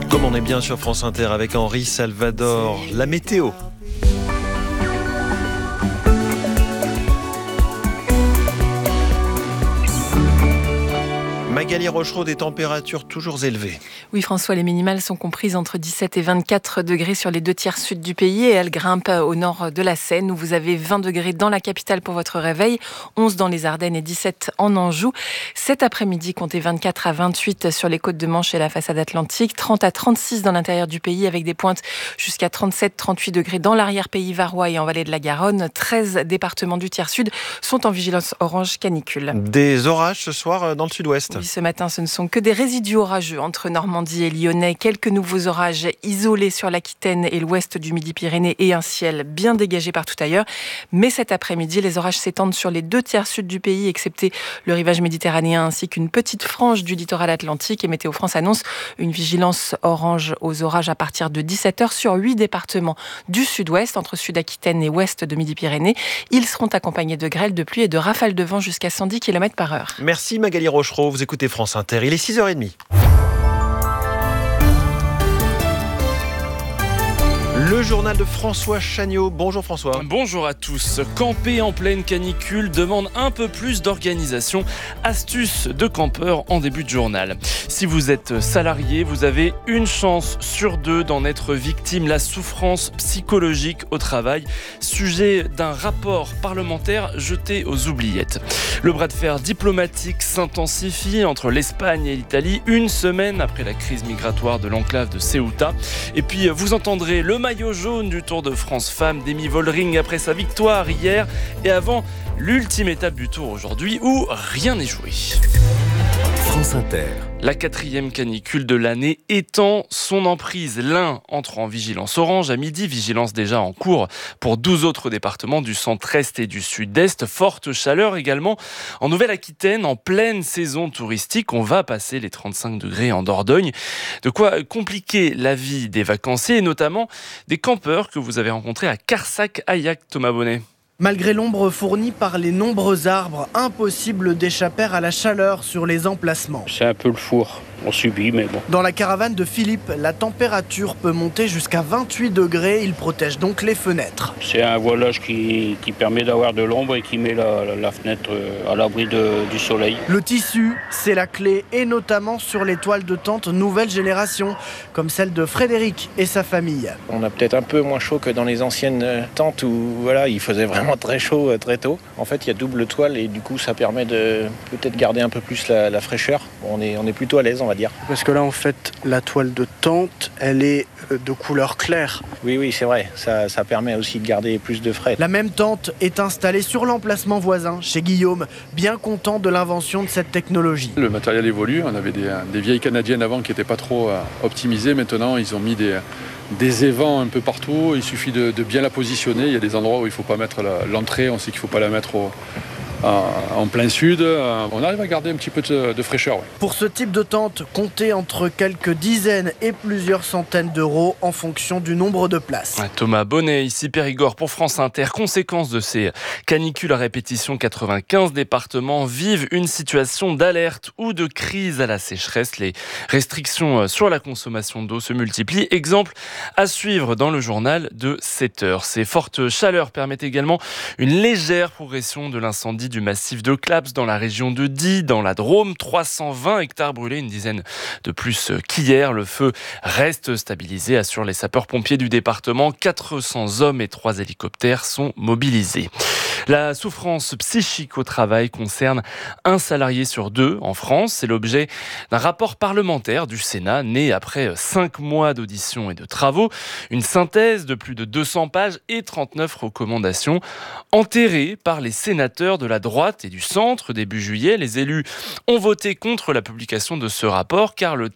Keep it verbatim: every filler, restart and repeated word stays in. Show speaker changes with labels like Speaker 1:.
Speaker 1: Comme on est bien sur France Inter avec Henri Salvador, la météo. Magali Rochereau, des températures toujours élevées.
Speaker 2: Oui François, les minimales sont comprises entre dix-sept et vingt-quatre degrés sur les deux tiers sud du pays et elles grimpent au nord de la Seine où vous avez vingt degrés dans la capitale pour votre réveil, onze dans les Ardennes et dix-sept en Anjou. Cet après-midi, comptez vingt-quatre à vingt-huit sur les côtes de Manche et la façade atlantique, trente à trente-six dans l'intérieur du pays avec des pointes jusqu'à trente-sept à trente-huit degrés dans l'arrière-pays varois et en vallée de la Garonne. treize départements du tiers sud sont en vigilance orange canicule.
Speaker 1: Des orages ce soir dans le sud-ouest.
Speaker 2: Oui, ce matin, ce ne sont que des résidus orageux entre Normandie et Lyonnais. Quelques nouveaux orages isolés sur l'Aquitaine et l'ouest du Midi-Pyrénées et un ciel bien dégagé partout ailleurs. Mais cet après-midi, les orages s'étendent sur les deux tiers sud du pays, excepté le rivage méditerranéen ainsi qu'une petite frange du littoral atlantique. Et Météo France annonce une vigilance orange aux orages à partir de dix-sept heures sur huit départements du sud-ouest, entre sud-Aquitaine et ouest de Midi-Pyrénées. Ils seront accompagnés de grêle, de pluie et de rafales de vent jusqu'à cent dix kilomètres par heure.
Speaker 1: Merci Magali Rochereau, vous écoutez France Inter, il est six heures trente. Le journal de François Chagnot. Bonjour François.
Speaker 3: Bonjour à tous. Camper en pleine canicule demande un peu plus d'organisation. Astuce de campeur en début de journal. Si vous êtes salarié, vous avez une chance sur deux d'en être victime. La souffrance psychologique au travail. Sujet d'un rapport parlementaire jeté aux oubliettes. Le bras de fer diplomatique s'intensifie entre l'Espagne et l'Italie une semaine après la crise migratoire de l'enclave de Ceuta. Et puis vous entendrez le maillot jaune du Tour de France Femmes d'Amy Vollering après sa victoire hier et avant l'ultime étape du Tour aujourd'hui où rien n'est joué.
Speaker 4: France Inter.
Speaker 3: La quatrième canicule de l'année étend son emprise. L'Ain entre en vigilance orange à midi, vigilance déjà en cours pour douze autres départements du centre-est et du sud-est. Forte chaleur également en Nouvelle-Aquitaine, en pleine saison touristique. On va passer les trente-cinq degrés en Dordogne. De quoi compliquer la vie des vacanciers et notamment des campeurs que vous avez rencontrés à Carsac-Aillac, Thomas Bonnet.
Speaker 5: Malgré l'ombre fournie par les nombreux arbres, impossible d'échapper à la chaleur sur les emplacements.
Speaker 6: C'est un peu le four, on subit mais bon.
Speaker 5: Dans la caravane de Philippe, la température peut monter jusqu'à vingt-huit degrés, il protège donc les fenêtres.
Speaker 6: C'est un voilage qui, qui permet d'avoir de l'ombre et qui met la, la, la fenêtre à l'abri de, du soleil.
Speaker 5: Le tissu, c'est la clé, et notamment sur les toiles de tente nouvelle génération, comme celle de Frédéric et sa famille.
Speaker 7: On a peut-être un peu moins chaud que dans les anciennes tentes où voilà, il faisait vraiment très chaud très tôt. En fait, il y a double toile et du coup, ça permet de peut-être garder un peu plus la, la fraîcheur. On est, on est plutôt à l'aise, on va dire.
Speaker 5: Parce que là, en fait, la toile de tente, elle est de couleur claire.
Speaker 7: Oui, oui, c'est vrai. Ça, ça permet aussi de garder plus de frais.
Speaker 5: La même tente est installée sur l'emplacement voisin, chez Guillaume, bien content de l'invention de cette technologie.
Speaker 8: Le matériel évolue. On avait des, des vieilles canadiennes avant qui n'étaient pas trop euh, optimisées. Maintenant, ils ont mis des... des évents un peu partout, il suffit de, de bien la positionner. Il y a des endroits où il ne faut pas mettre la, l'entrée, on sait qu'il ne faut pas la mettre au, en, en plein sud. On arrive à garder un petit peu de, de fraîcheur. Ouais.
Speaker 5: Pour ce type de tente, comptez entre quelques dizaines et plusieurs centaines d'euros en fonction du nombre de places.
Speaker 3: Thomas Bonnet, ici Périgord pour France Inter. Conséquence de ces canicules à répétition, quatre-vingt-quinze départements vivent une situation d'alerte ou de crise à la sécheresse. Les restrictions sur la consommation d'eau se multiplient. Exemple à suivre dans le journal de sept heures. Ces fortes chaleurs permettent également une légère progression de l'incendie du massif de Claps dans la région de Die, dans la Drôme. trois cent vingt hectares brûlés, une dizaine de plus qu'hier. Le feu reste stabilisé, assurent les sapeurs-pompiers du département. quatre cents hommes et trois hélicoptères sont mobilisés. La souffrance psychique au travail concerne un salarié sur deux en France. C'est l'objet d'un rapport parlementaire du Sénat, né après cinq mois d'auditions et de travaux. Une synthèse de plus de deux cents pages et trente-neuf recommandations. Enterrées par les sénateurs de la droite et du centre début juillet, les élus ont voté contre la publication de ce rapport car le